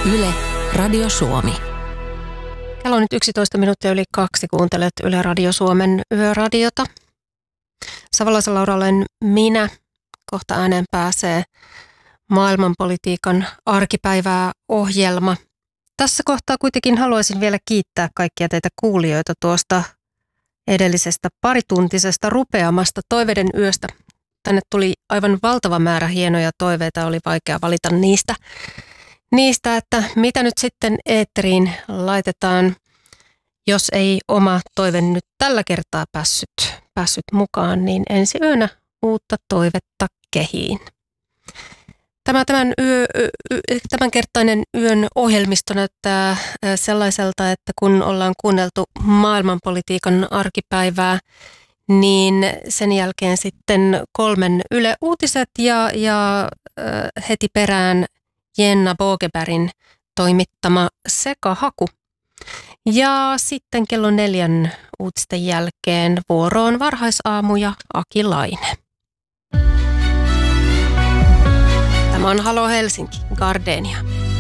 Yle, Radio Suomi. Kello on nyt 11 minuuttia yli 2. Kuuntelet Yle Radio Suomen yöradiota. Savolaisen Laura olen minä. Kohta ääneen pääsee maailmanpolitiikan arkipäivää ohjelma. Tässä kohtaa kuitenkin haluaisin vielä kiittää kaikkia teitä kuulijoita tuosta edellisestä parituntisesta rupeamasta toiveiden yöstä. Tänne tuli aivan valtava määrä hienoja toiveita, oli vaikea valita niistä, että mitä nyt sitten eetteriin laitetaan, jos ei oma toive nyt tällä kertaa päässyt mukaan, niin ensi yönä uutta toivetta kehiin. Tämänkertainen yön ohjelmisto näyttää sellaiselta, että kun ollaan kuunneltu maailmanpolitiikan arkipäivää, niin sen jälkeen sitten 3 Yle Uutiset ja heti perään Jenna Bogebergin toimittama Sekahaku. Ja sitten kello 4 uutisten jälkeen vuoroon Varhaisaamu ja Aki Laine. Tämä on Halo Helsinki, Gardenia.